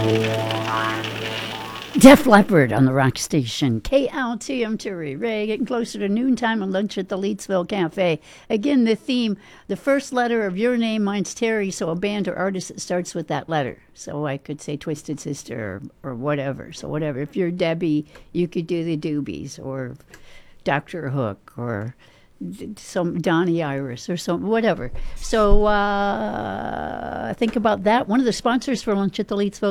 Def Leppard on the rock station. KLTM Turi Ray, getting closer to noontime and lunch at the Leedsville Cafe. Again, the theme, the first letter of your name, mine's Terry, so a band or artist that starts with that letter. So I could say Twisted Sister or whatever. So whatever. If you're Debbie, you could do the Doobies or Dr. Hook or some Donnie Iris or some whatever. So think about that. One of the sponsors for lunch at the Leedsville